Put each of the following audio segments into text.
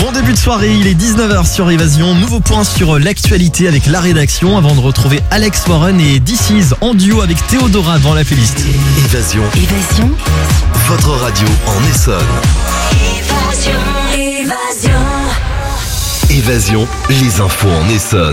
Bon début de soirée, il est 19h sur Évasion. Nouveau point sur l'actualité avec la rédaction avant de retrouver Alex Warren et This Is en duo avec Théodora dans la playlist. Évasion. Votre radio en Essonne. Évasion, les infos en Essonne.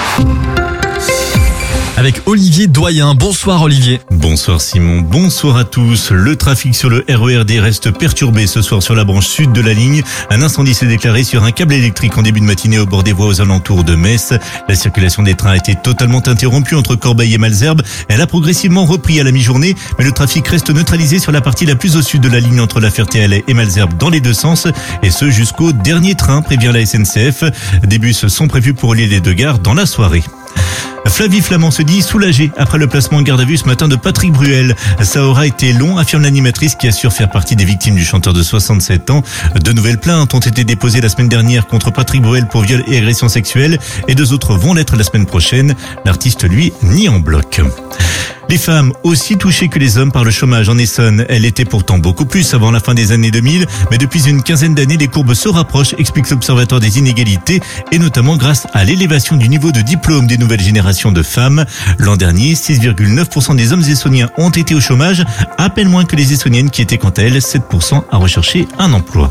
Avec Olivier Doyen. Bonsoir Olivier. Bonsoir Simon, bonsoir à tous. Le trafic sur le RERD reste perturbé ce soir sur la branche sud de la ligne. Un incendie s'est déclaré sur un câble électrique en début de matinée au bord des voies aux alentours de Metz. La circulation des trains a été totalement interrompue entre Corbeil et Malesherbes. Elle a progressivement repris à la mi-journée, mais le trafic reste neutralisé sur la partie la plus au sud de la ligne entre La Ferté-Alais et Malesherbes dans les deux sens, et ce jusqu'au dernier train, prévient la SNCF. Des bus sont prévus pour relier les deux gares dans la soirée. Flavie Flament se dit soulagée après le placement en garde à vue ce matin de Patrick Bruel. Ça aura été long, affirme l'animatrice qui assure faire partie des victimes du chanteur de 67 ans. De nouvelles plaintes ont été déposées la semaine dernière contre Patrick Bruel pour viol et agression sexuelle, et deux autres vont l'être la semaine prochaine. L'artiste, lui, nie en bloc. Les femmes aussi touchées que les hommes par le chômage en Essonne. Elle était pourtant beaucoup plus avant la fin des années 2000, mais depuis une quinzaine d'années, les courbes se rapprochent, explique l'Observatoire des inégalités, et notamment grâce à l'élévation du niveau de diplôme des nouvelles générations de femmes. L'an dernier, 6,9% des hommes essonniens ont été au chômage, à peine moins que les essonniennes qui étaient quant à elles 7% à rechercher un emploi.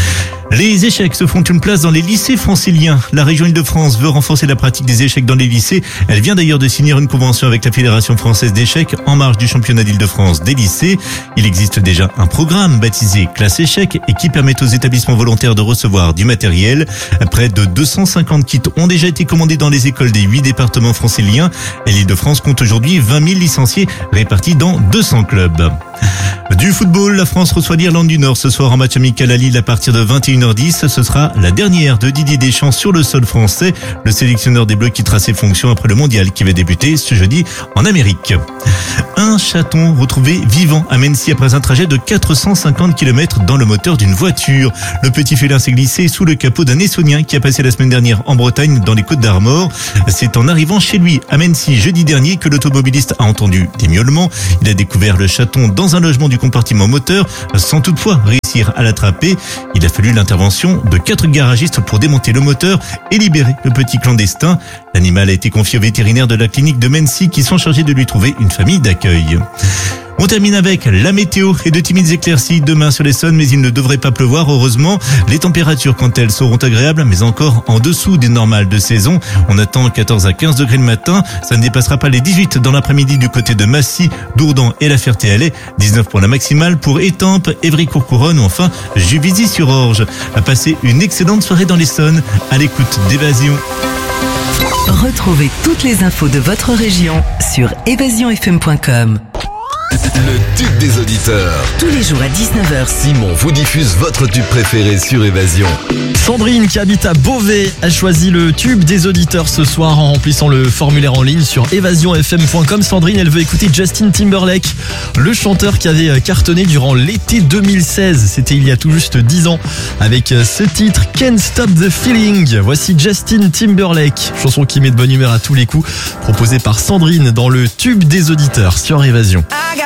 Les échecs se font une place dans les lycées franciliens. La région Île-de-France veut renforcer la pratique des échecs dans les lycées. Elle vient d'ailleurs de signer une convention avec la Fédération française d'échecs en marge du championnat d'Île-de-France des lycées. Il existe déjà un programme baptisé Classe Échecs et qui permet aux établissements volontaires de recevoir du matériel. Près de 250 kits ont déjà été commandés dans les écoles des 8 départements franciliens. Et l'Île-de-France compte aujourd'hui 20 000 licenciés répartis dans 200 clubs. Du football, la France reçoit l'Irlande du Nord ce soir en match amical à Lille à partir de 21h10. Ce sera la dernière de Didier Deschamps sur le sol français. Le sélectionneur des Bleus quittera ses fonctions après le mondial qui va débuter ce jeudi en Amérique. Un chaton retrouvé vivant à Mennecy après un trajet de 450 km dans le moteur d'une voiture. Le petit félin s'est glissé sous le capot d'un Essonnien qui a passé la semaine dernière en Bretagne dans les Côtes d'Armor. C'est en arrivant chez lui à Mennecy jeudi dernier que l'automobiliste a entendu des miaulements. Il a découvert le chaton dans un logement du compartiment moteur sans toutefois réussir à l'attraper. Il a fallu l'intervention de 4 garagistes pour démonter le moteur et libérer le petit clandestin. L'animal a été confié aux vétérinaires de la clinique de Mennecy qui sont chargés de lui trouver une famille d'accueil. On termine avec la météo et de timides éclaircies demain sur l'Essonne, mais il ne devrait pas pleuvoir, heureusement. Les températures, quant à elles, seront agréables, mais encore en dessous des normales de saison. On attend 14 à 15 degrés le matin. Ça ne dépassera pas les 18 dans l'après-midi du côté de Massy, Dourdan et La Ferté-Alais. 19 pour la maximale pour Étampes, Évry-Courcouronnes ou enfin Juvisy-sur-Orge. À passer une excellente soirée dans l'Essonne à l'écoute d'Évasion. Retrouvez toutes les infos de votre région sur évasionfm.com. Le tube des auditeurs. Tous les jours à 19h. Simon vous diffuse votre tube préféré sur Évasion. Sandrine, qui habite à Beauvais, a choisi le tube des auditeurs ce soir en remplissant le formulaire en ligne sur évasionfm.com. Sandrine, elle veut écouter Justin Timberlake, le chanteur qui avait cartonné durant l'été 2016. C'était il y a tout juste 10 ans avec ce titre Can't Stop the Feeling. Voici Justin Timberlake, chanson qui met de bonne humeur à tous les coups, proposée par Sandrine dans le tube des auditeurs sur Évasion.